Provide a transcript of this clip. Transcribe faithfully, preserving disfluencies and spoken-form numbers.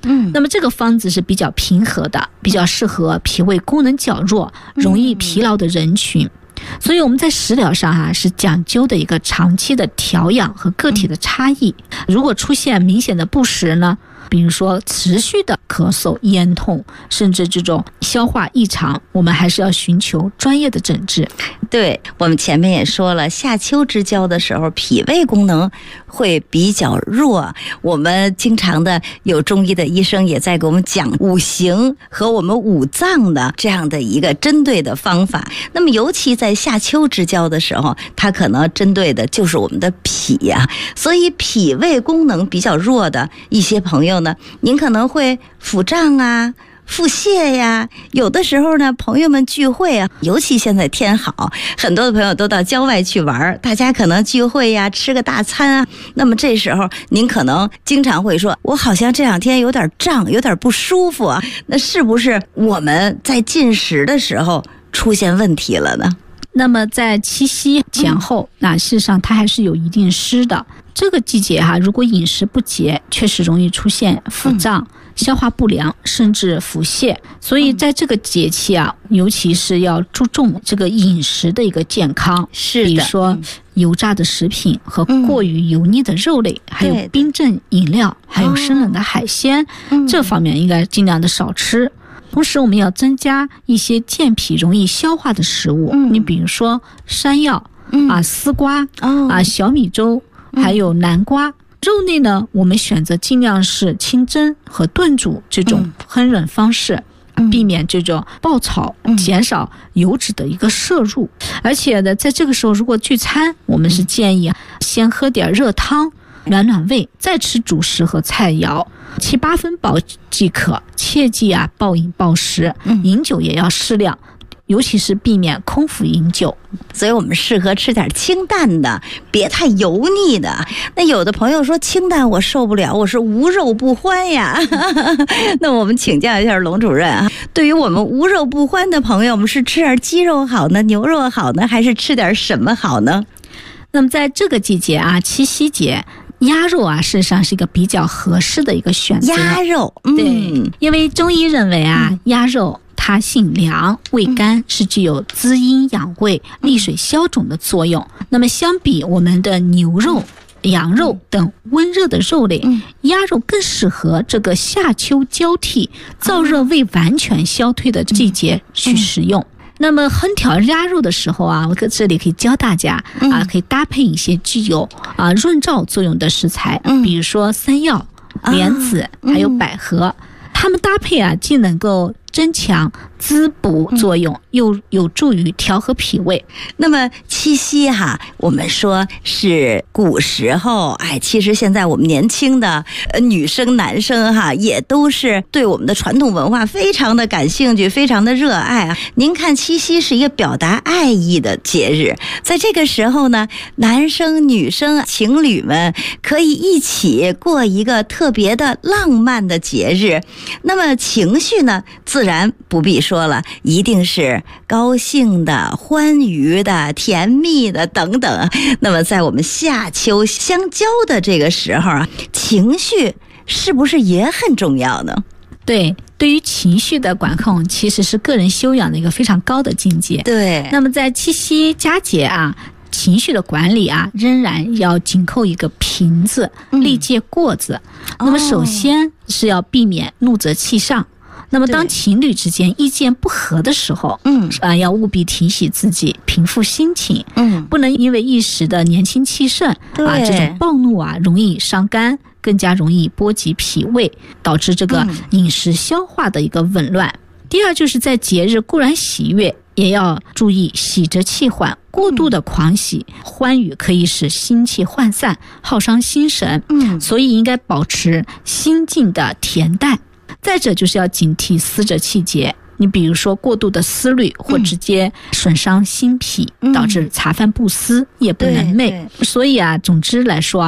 嗯， 那么这个方子是比较平和的，比较适合脾胃功能较弱、容易疲劳的人群。所以我们在食疗上啊是讲究的一个长期的调养和个体的差异。如果出现明显的不适呢，比如说持续的咳嗽、咽痛，甚至这种消化异常，我们还是要寻求专业的诊治。 对，我们前面也说了，夏秋之交的时候，脾胃功能会比较弱。我们经常的有中医的医生也在给我们讲五行和我们五脏的这样的一个针对的方法。那么尤其在夏秋之交的时候，它可能针对的就是我们的脾呀、啊，所以脾胃功能比较弱的一些朋友呢，您可能会腹胀啊、腹泻呀，有的时候呢，朋友们聚会啊，尤其现在天好，很多的朋友都到郊外去玩，大家可能聚会呀，吃个大餐啊。那么这时候您可能经常会说，我好像这两天有点胀，有点不舒服啊。那是不是我们在进食的时候出现问题了呢？ 那么在七夕前后，那、嗯、事实上它还是有一定湿的。这个季节哈、啊，如果饮食不节，确实容易出现腹胀、嗯、消化不良，甚至腹泻。所以在这个节气啊，尤其是要注重这个饮食的一个健康。 是的， 比如说油炸的食品和过于油腻的肉类，嗯、还有冰镇饮料，还有生冷的海鲜，哦、这方面应该尽量的少吃。同时我们要增加一些健脾容易消化的食物，嗯、你比如说山药、嗯、啊、丝瓜、哦、啊、小米粥，还有南瓜。肉类呢，我们选择尽量是清蒸和炖煮这种烹饪方式，嗯、避免这种爆炒，嗯、减少油脂的一个摄入。而且呢，在这个时候如果聚餐，我们是建议先喝点热汤暖暖胃，再吃主食和菜肴，七八分饱即可，切记啊暴饮暴食，饮酒也要适量，尤其是避免空腹饮酒。 所以我们适合吃点清淡的，别太油腻的。那有的朋友说清淡我受不了，我是无肉不欢呀。那我们请教一下龙主任啊，对于我们无肉不欢的朋友，我们是吃点鸡肉好呢，牛肉好呢，还是吃点什么好呢？ 那么在这个季节啊，七夕节，鸭肉啊，事实上是一个比较合适的一个选择。 鸭肉，嗯、 对，因为中医认为啊，嗯、鸭肉它性凉，味甘，是具有滋阴养胃、利水消肿的作用。那么相比我们的牛肉、羊肉等温热的肉类，鸭肉更适合这个夏秋交替、燥热未完全消退的季节去食用。那么烹调鸭肉的时候啊，我在这里可以教大家啊，可以搭配一些具有啊润燥作用的食材，比如说山药、莲子，还有百合，它们搭配啊，既能够增强滋补作用，嗯、又有助于调和脾胃。 那么七夕哈，我们说是古时候，哎，其实现在我们年轻的呃女生、男生哈，也都是对我们的传统文化非常的感兴趣，非常的热爱啊。您看，七夕是一个表达爱意的节日，在这个时候呢，男生、女生、情侣们可以一起过一个特别的浪漫的节日。那么情绪呢，自然不必说了，一定是高兴的、欢愉的、甜蜜的等等。那么在我们夏秋相交的这个时候啊，情绪是不是也很重要呢？ 对，对于情绪的管控，其实是个人修养的一个非常高的境界。 对， 那么在七夕佳节啊，情绪的管理啊，仍然要紧扣一个平字，力戒过字。嗯、那么首先是要避免怒则气上。那么当情侣之间意见不合的时候，嗯啊，要务必提醒自己，平复心情，嗯，不能因为一时的年轻气盛啊，这种暴怒啊，容易伤肝，更加容易波及脾胃，导致这个饮食消化的一个紊乱。嗯、第二，就是在节日固然喜悦，也要注意喜则气缓，过度的狂喜、欢愉可以使心气涣散，耗伤心神。嗯，所以应该保持心境的恬淡。再者就是要警惕思则气结，你比如说过度的思虑或直接损伤心脾，嗯、导致茶饭不思夜不能寐。所以啊，总之来说